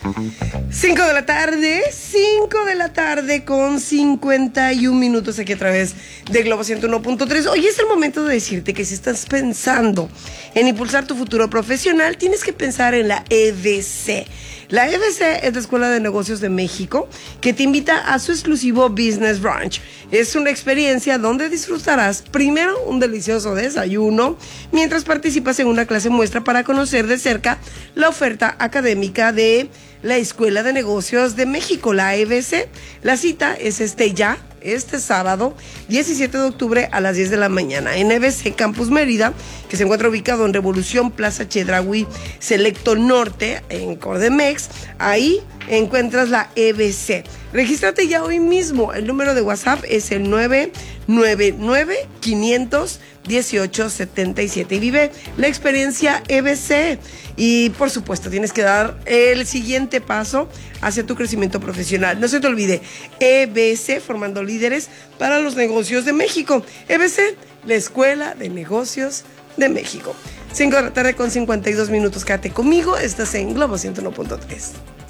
5 de la tarde con 51 minutos aquí a través de Globo 101.3. Hoy es el momento de decirte que si estás pensando en impulsar tu futuro profesional, tienes que pensar en la EBC. La EBC es la Escuela de Negocios de México, que te invita a su exclusivo Business Brunch. Es una experiencia donde disfrutarás primero un delicioso desayuno, mientras participas en una clase muestra para conocer de cerca la oferta académica de la Escuela de Negocios de México, la EBC. La cita es este sábado, 17 de octubre a las 10 de la mañana, en EBC Campus Mérida, que se encuentra ubicado en Revolución, Plaza Chedraui, Selecto Norte, en Cordemex. Ahí encuentras la EBC. Regístrate ya hoy mismo. El número de WhatsApp es el 999-500-1877 y vive la experiencia EBC. Y por supuesto tienes que dar el siguiente paso hacia tu crecimiento profesional. No se te olvide, EBC, formando líderes para los negocios de México. EBC, la Escuela de Negocios de México. 5 de la tarde con 52 minutos. Quédate conmigo, estás en Globo 101.3.